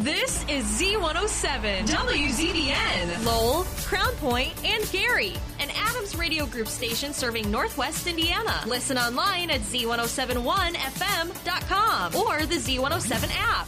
This is Z107, WZBN, Lowell, Crown Point, and Gary, an Adams Radio Group station serving Northwest Indiana. Listen online at Z1071FM.com or the Z107 app.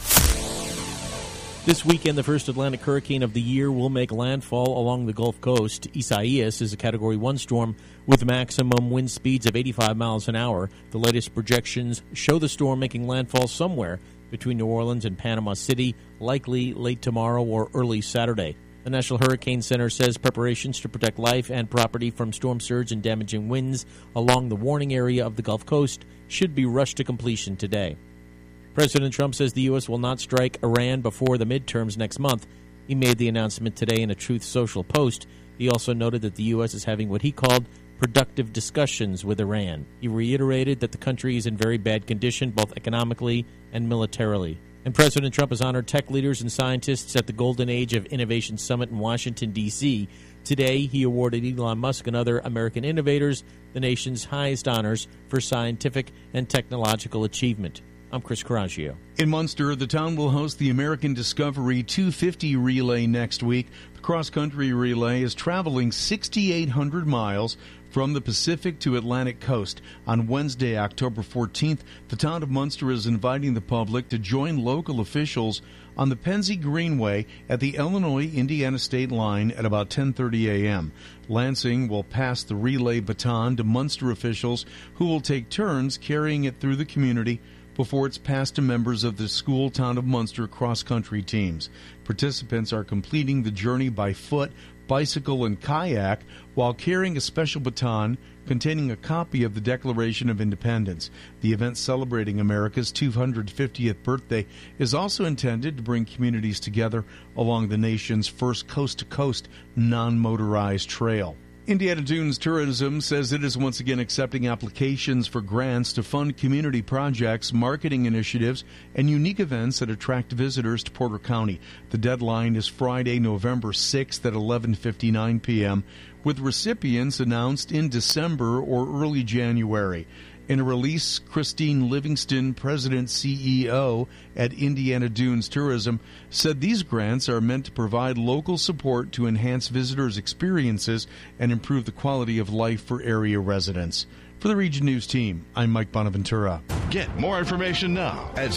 This weekend, the first Atlantic hurricane of the year will make landfall along the Gulf Coast. Isaias is a Category 1 storm with maximum wind speeds of 85 miles an hour. The latest projections show the storm making landfall somewhere between New Orleans and Panama City, likely late tomorrow or early Saturday. The National Hurricane Center says preparations to protect life and property from storm surge and damaging winds along the warning area of the Gulf Coast should be rushed to completion today. President Trump says the U.S. will not strike Iran before the midterms next month. He made the announcement today in a Truth Social post. He also noted that the U.S. is having what he called productive discussions with Iran. He reiterated that the country is in very bad condition, both economically and militarily. And President Trump has honored tech leaders and scientists at the Golden Age of Innovation Summit in Washington, D.C. Today, he awarded Elon Musk and other American innovators the nation's highest honors for scientific and technological achievement. I'm Chris Coraggio. In Munster, the town will host the American Discovery 250 relay next week. The cross-country relay is traveling 6,800 miles from the Pacific to Atlantic coast. On Wednesday, October 14th, the town of Munster is inviting the public to join local officials on the Pennsy Greenway at the Illinois-Indiana state line at about 10:30 a.m. Lansing will pass the relay baton to Munster officials who will take turns carrying it through the community before it's passed to members of the school town of Munster cross-country teams. Participants are completing the journey by foot, bicycle, and kayak while carrying a special baton containing a copy of the Declaration of Independence. The event celebrating America's 250th birthday is also intended to bring communities together along the nation's first coast-to-coast non-motorized trail. Indiana Dunes Tourism says it is once again accepting applications for grants to fund community projects, marketing initiatives, and unique events that attract visitors to Porter County. The deadline is Friday, November 6th at 11:59 p.m., with recipients announced in December or early January. In a release, Christine Livingston, President CEO at Indiana Dunes Tourism, said these grants are meant to provide local support to enhance visitors' experiences and improve the quality of life for area residents. For the Region News team, I'm Mike Bonaventura. Get more information now at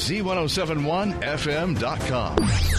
Z1071FM.com.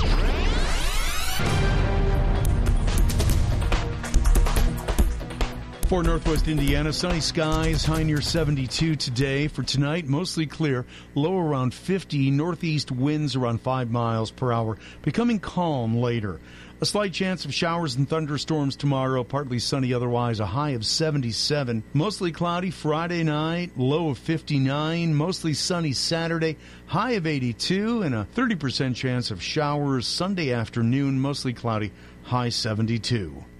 For Northwest Indiana, sunny skies, high near 72 today. For tonight, mostly clear, low around 50, northeast winds around 5 miles per hour, becoming calm later. A slight chance of showers and thunderstorms tomorrow, partly sunny otherwise, a high of 77. Mostly cloudy Friday night, low of 59, mostly sunny Saturday, high of 82, and a 30% chance of showers Sunday afternoon, mostly cloudy, high 72.